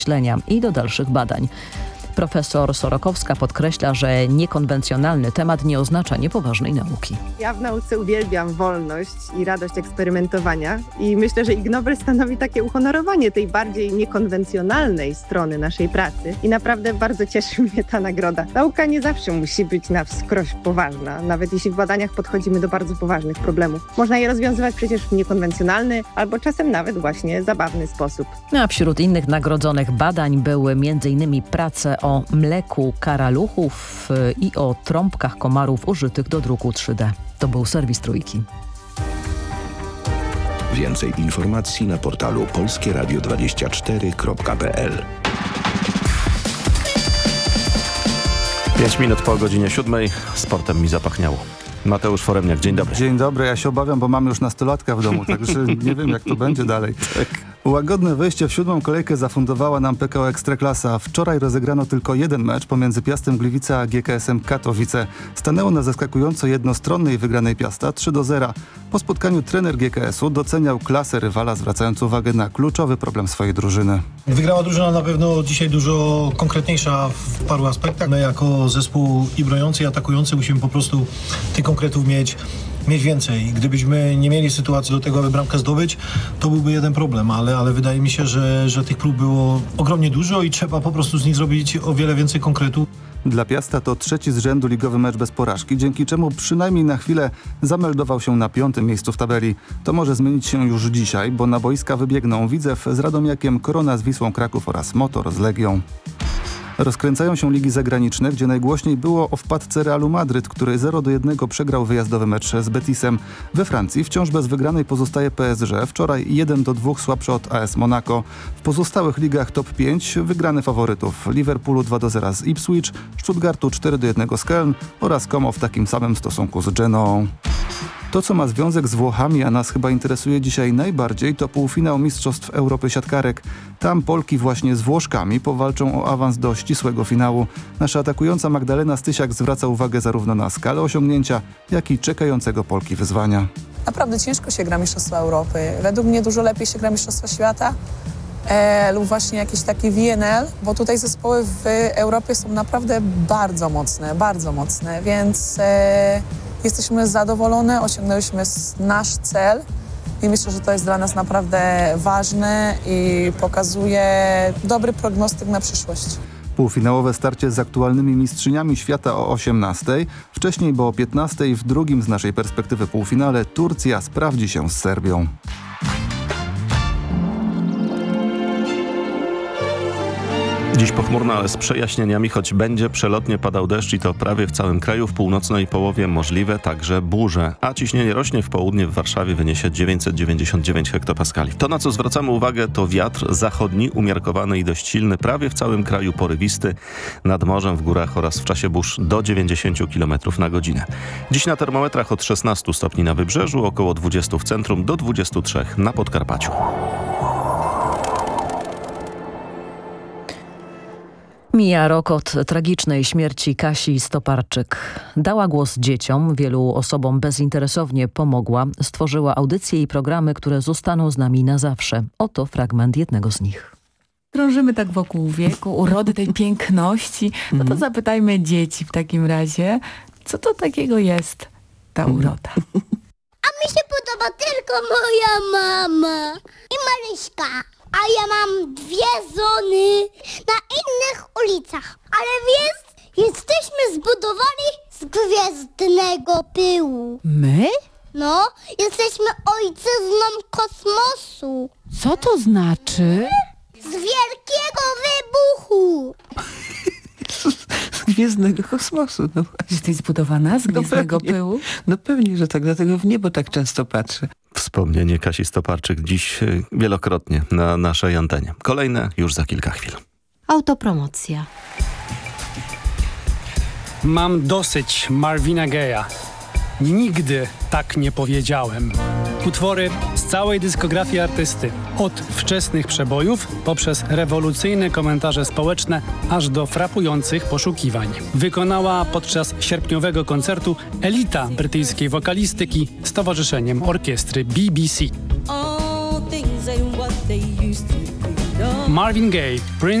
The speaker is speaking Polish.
myślenia i do dalszych badań. Profesor Sorokowska podkreśla, że niekonwencjonalny temat nie oznacza niepoważnej nauki. Ja w nauce uwielbiam wolność i radość eksperymentowania i myślę, że Ig Nobel stanowi takie uhonorowanie tej bardziej niekonwencjonalnej strony naszej pracy i naprawdę bardzo cieszy mnie ta nagroda. Nauka nie zawsze musi być na wskroś poważna, nawet jeśli w badaniach podchodzimy do bardzo poważnych problemów. Można je rozwiązywać przecież w niekonwencjonalny albo czasem nawet właśnie zabawny sposób. A wśród innych nagrodzonych badań były m.in. prace o mleku karaluchów i o trąbkach komarów użytych do druku 3D. To był serwis Trójki. Więcej informacji na portalu polskieradio24.pl. 5 minut po godzinie 7. Sportem mi zapachniało. Mateusz Foremniak, dzień dobry. Dzień dobry, ja się obawiam, bo mam już nastolatka w domu, także nie wiem, jak to będzie dalej. Łagodne wejście w 7. kolejkę zafundowała nam PKO Ekstraklasa. Wczoraj rozegrano tylko jeden mecz pomiędzy Piastem Gliwice a GKS-em Katowice. Stanęło na zaskakująco jednostronnej wygranej Piasta 3-0. Po spotkaniu trener GKS-u doceniał klasę rywala, zwracając uwagę na kluczowy problem swojej drużyny. Wygrała drużyna na pewno dzisiaj dużo konkretniejsza w paru aspektach. My jako zespół i broniący, i atakujący musimy po prostu tych konkretów mieć więcej. Gdybyśmy nie mieli sytuacji do tego, aby bramkę zdobyć, to byłby jeden problem, ale wydaje mi się, że tych prób było ogromnie dużo i trzeba po prostu z nich zrobić o wiele więcej konkretu. Dla Piasta to trzeci z rzędu ligowy mecz bez porażki, dzięki czemu przynajmniej na chwilę zameldował się na 5. miejscu w tabeli. To może zmienić się już dzisiaj, bo na boiska wybiegną Widzew z Radomiakiem, Korona z Wisłą Kraków oraz Motor z Legią. Rozkręcają się ligi zagraniczne, gdzie najgłośniej było o wpadce Realu Madryt, który 0-1 przegrał wyjazdowy mecz z Betisem. We Francji wciąż bez wygranej pozostaje PSG. Wczoraj 1-2 słabszy od AS Monaco. W pozostałych ligach top 5 wygrane faworytów. Liverpoolu 2-0 z Ipswich, Stuttgartu 4-1 z Köln oraz Como w takim samym stosunku z Genoą. To, co ma związek z Włochami, a nas chyba interesuje dzisiaj najbardziej, to półfinał Mistrzostw Europy Siatkarek. Tam Polki właśnie z Włoszkami powalczą o awans do ścisłego finału. Nasza atakująca Magdalena Stysiak zwraca uwagę zarówno na skalę osiągnięcia, jak i czekającego Polki wyzwania. Naprawdę ciężko się gra Mistrzostwa Europy. Według mnie dużo lepiej się gra Mistrzostwa Świata lub właśnie jakiś taki VNL, bo tutaj zespoły w Europie są naprawdę bardzo mocne, więc jesteśmy zadowolone, osiągnęliśmy nasz cel i myślę, że to jest dla nas naprawdę ważne i pokazuje dobry prognostyk na przyszłość. Półfinałowe starcie z aktualnymi mistrzyniami świata o 18:00. Wcześniej, bo o 15:00 w drugim z naszej perspektywy półfinale Turcja sprawdzi się z Serbią. Dziś pochmurno, ale z przejaśnieniami, choć będzie przelotnie padał deszcz i to prawie w całym kraju. W północnej połowie możliwe także burze, a ciśnienie rośnie. W południe w Warszawie wyniesie 999 hektopaskali. To, na co zwracamy uwagę, to wiatr zachodni, umiarkowany i dość silny, prawie w całym kraju porywisty, nad morzem, w górach oraz w czasie burz do 90 km na godzinę. Dziś na termometrach od 16 stopni na wybrzeżu, około 20 w centrum, do 23 na Podkarpaciu. Mija rok od tragicznej śmierci Kasi Stoparczyk. Dała głos dzieciom, wielu osobom bezinteresownie pomogła, stworzyła audycje i programy, które zostaną z nami na zawsze. Oto fragment jednego z nich. Krążymy tak wokół wieku, urody, tej piękności. No to zapytajmy dzieci w takim razie, co to takiego jest ta uroda? A mi się podoba tylko moja mama i Maryśka. A ja mam 2 żony na innych ulicach. Ale wiesz, jesteśmy zbudowani z gwiezdnego pyłu. My? No, jesteśmy ojczyzną kosmosu. Co to znaczy? Z wielkiego wybuchu. Z gwiezdnego kosmosu. No właśnie. Jesteś zbudowana z gwiezdnego pyłu? No pewnie, że tak, dlatego w niebo tak często patrzę. Wspomnienie Kasi Stoparczyk dziś wielokrotnie na naszej antenie. Kolejne już za kilka chwil. Autopromocja. Mam dosyć Marvina Gaye'a. Nigdy tak nie powiedziałem. Utwory z całej dyskografii artysty. Od wczesnych przebojów, poprzez rewolucyjne komentarze społeczne, aż do frapujących poszukiwań. Wykonała podczas sierpniowego koncertu elita brytyjskiej wokalistyki z towarzyszeniem orkiestry BBC. Marvin Gaye, Prince